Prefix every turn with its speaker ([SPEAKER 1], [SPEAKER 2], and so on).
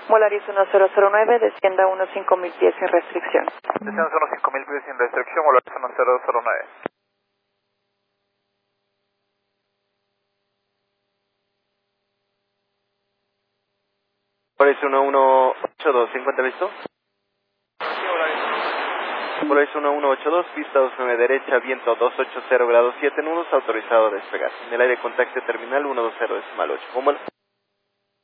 [SPEAKER 1] Volaris 1009, descienda 15.000 pies sin restricción.
[SPEAKER 2] Descienda 15.000 pies sin restricción, Volaris 1009.
[SPEAKER 3] Volaris 1182, ¿se encuentra listo?
[SPEAKER 2] Sí, Volaris.
[SPEAKER 3] Volaris 1182, pista 29 derecha, viento 280 grados 7 nudos, autorizado a despegar. En el aire contacte terminal 120 decimal 8. ¿Cómo?